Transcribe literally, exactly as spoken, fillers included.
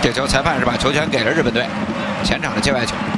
这球裁判是把球权给了日本队，前场的界外球。